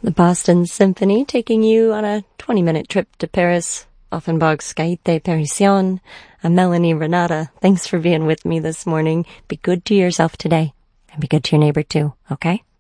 The Boston Symphony taking you on a 20-minute trip to Paris. Offenbach's Scaite Parisienne. I'm Melanie Renata. Thanks for being with me this morning. Be good to yourself today, and be good to your neighbor too, okay?